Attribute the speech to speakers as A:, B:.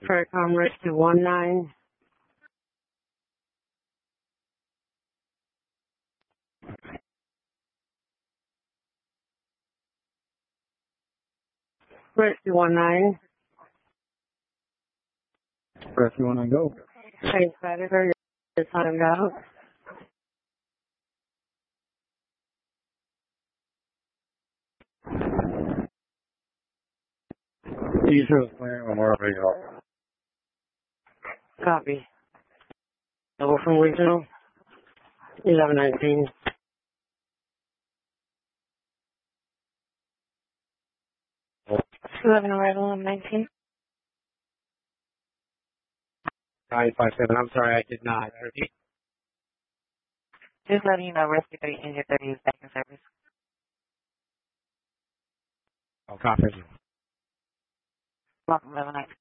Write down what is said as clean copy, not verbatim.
A: Faircom Rescue 19. Rescue 19.
B: Rescue 19, go.
A: Hey, Predator, you're timed out.
B: East Coast Plan, Memorial Radio.
A: Copy. Double from Regional. 1119. 11 arrival 1119.
B: 957, I'm sorry, I did not. Repeat.
C: Just letting you know, Rescue 3, Engine 30 is back in service.
B: Oh, copy.
C: Welcome, 1119.